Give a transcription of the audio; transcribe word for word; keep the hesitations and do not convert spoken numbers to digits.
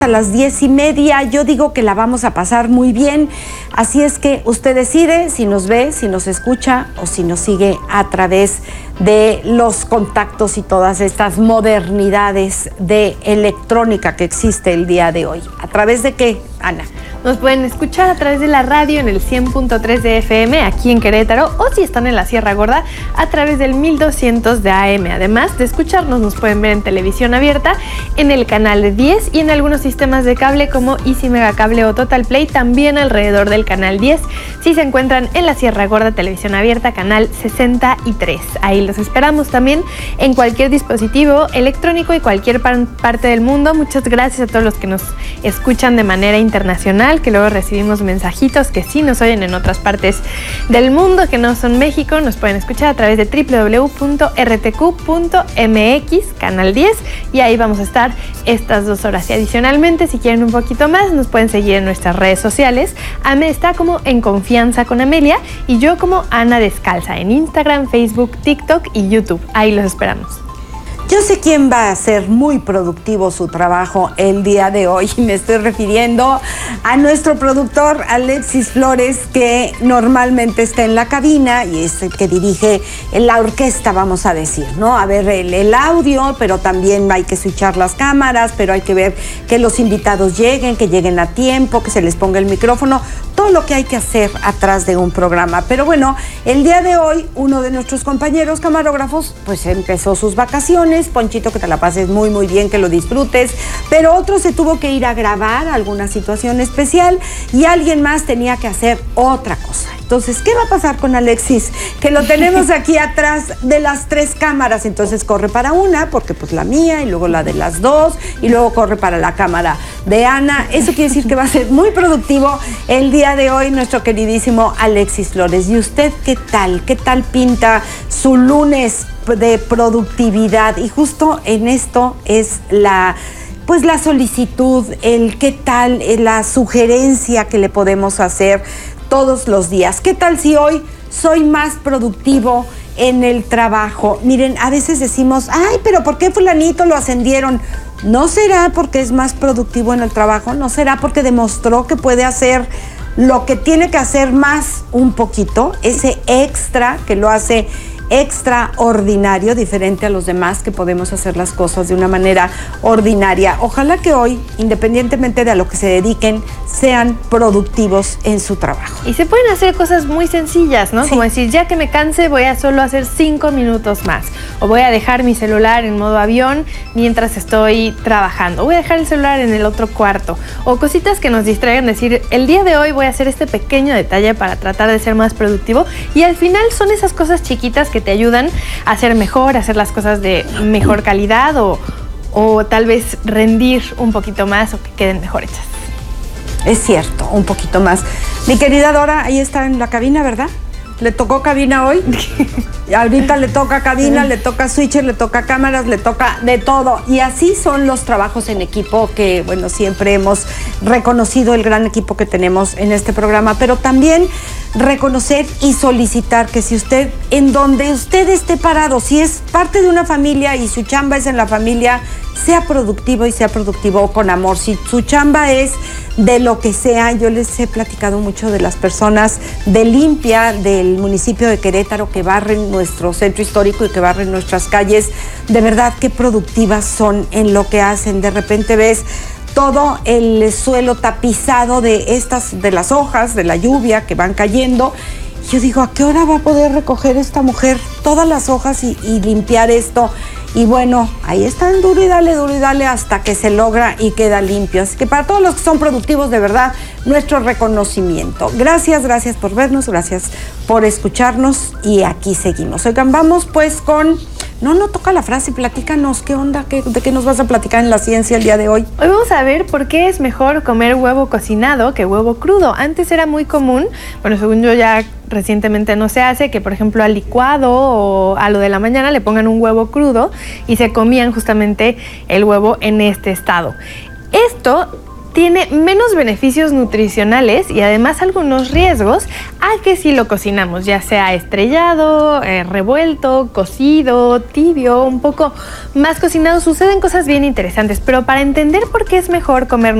a las diez y media. Yo digo que la vamos a pasar muy bien, así es que usted decide si nos ve, si nos escucha o si nos sigue a través de los contactos y todas estas modernidades de electrónica que existe el día de hoy. ¿A través de qué, Ana? Nos pueden escuchar a través de la radio en el cien punto tres de F M aquí en Querétaro, o si están en la Sierra Gorda a través del mil doscientos de A M. Además de escucharnos, nos pueden ver en televisión abierta en el canal diez y en algunos sistemas de cable como Easy Megacable o Total Play, también alrededor del canal diez. Si se encuentran en la Sierra Gorda, televisión abierta, canal sesenta y tres. Ahí los esperamos también en cualquier dispositivo electrónico y cualquier parte del mundo. Muchas gracias a todos los que nos escuchan de manera internacional, que luego recibimos mensajitos que sí nos oyen en otras partes del mundo que no son México. Nos pueden escuchar a través de doble u doble u doble u punto r t q punto m x, canal diez, y ahí vamos a estar estas dos horas. Y adicionalmente, si quieren un poquito más, nos pueden seguir en nuestras redes sociales. Ame está como En Confianza con Amelia y yo como Ana Descalza en Instagram, Facebook, TikTok y YouTube. Ahí los esperamos. Yo sé quién va a hacer muy productivo su trabajo el día de hoy. Me estoy refiriendo a nuestro productor Alexis Flores, que normalmente está en la cabina y es el que dirige la orquesta, vamos a decir, ¿no? A ver el, el audio, pero también hay que switchar las cámaras, pero hay que ver que los invitados lleguen, que lleguen a tiempo, que se les ponga el micrófono, todo lo que hay que hacer atrás de un programa. Pero bueno, el día de hoy uno de nuestros compañeros camarógrafos pues empezó sus vacaciones. Ponchito, que te la pases muy muy bien, que lo disfrutes, pero otro se tuvo que ir a grabar alguna situación especial y alguien más tenía que hacer otra cosa. Entonces, ¿qué va a pasar con Alexis? Que lo tenemos aquí atrás de las tres cámaras, entonces corre para una, porque pues la mía, y luego la de las dos, y luego corre para la cámara de Ana. Eso quiere decir que va a ser muy productivo el día de hoy nuestro queridísimo Alexis Flores. ¿Y usted qué tal? ¿Qué tal pinta su lunes de productividad? Y justo en esto es la... pues la solicitud, el qué tal, la sugerencia que le podemos hacer todos los días. ¿Qué tal si hoy soy más productivo en el trabajo? Miren, a veces decimos, ay, pero ¿por qué fulanito lo ascendieron? ¿No será porque es más productivo en el trabajo? ¿No será porque demostró que puede hacer lo que tiene que hacer más un poquito? Ese extra que lo hace extraordinario, diferente a los demás, que podemos hacer las cosas de una manera ordinaria. Ojalá que hoy, independientemente de a lo que se dediquen, sean productivos en su trabajo. Y se pueden hacer cosas muy sencillas, ¿no? Sí. Como decir, ya que me canse, voy a solo hacer cinco minutos más. O voy a dejar mi celular en modo avión mientras estoy trabajando. Voy a dejar el celular en el otro cuarto. O cositas que nos distraigan, decir, el día de hoy voy a hacer este pequeño detalle para tratar de ser más productivo. Y al final son esas cosas chiquitas que te ayudan a ser mejor, a hacer las cosas de mejor calidad o, o tal vez rendir un poquito más o que queden mejor hechas. Es cierto, un poquito más. Mi querida Dora, ahí está en la cabina, ¿verdad? ¿Le tocó cabina hoy? Ahorita le toca cabina, le toca switcher, le toca cámaras, le toca de todo. Y así son los trabajos en equipo que, bueno, siempre hemos reconocido el gran equipo que tenemos en este programa, pero también reconocer y solicitar que si usted, en donde usted esté parado, si es parte de una familia y su chamba es en la familia, sea productivo y sea productivo con amor. Si su chamba es de lo que sea, yo les he platicado mucho de las personas de limpia del municipio de Querétaro que barren nuestro centro histórico y que barren nuestras calles. De verdad, qué productivas son en lo que hacen. De repente ves todo el suelo tapizado de estas, de las hojas de la lluvia que van cayendo. Yo digo, ¿a qué hora va a poder recoger esta mujer todas las hojas y, y limpiar esto? Y bueno, ahí están, duro y dale, duro y dale, hasta que se logra y queda limpio. Así que para todos los que son productivos, de verdad, nuestro reconocimiento. Gracias, gracias por vernos, gracias por escucharnos y aquí seguimos. Oigan, vamos pues con... No, no toca la frase, platícanos, ¿qué onda? ¿Qué, ¿De qué nos vas a platicar en la ciencia el día de hoy? Hoy vamos a ver por qué es mejor comer huevo cocinado que huevo crudo. Antes era muy común, bueno, según yo ya recientemente no se hace, que por ejemplo al licuado o a lo de la mañana le pongan un huevo crudo y se comían justamente el huevo en este estado. Esto tiene menos beneficios nutricionales y además algunos riesgos a que si lo cocinamos, ya sea estrellado, eh, revuelto, cocido, tibio, un poco más cocinado, suceden cosas bien interesantes. Pero para entender por qué es mejor comer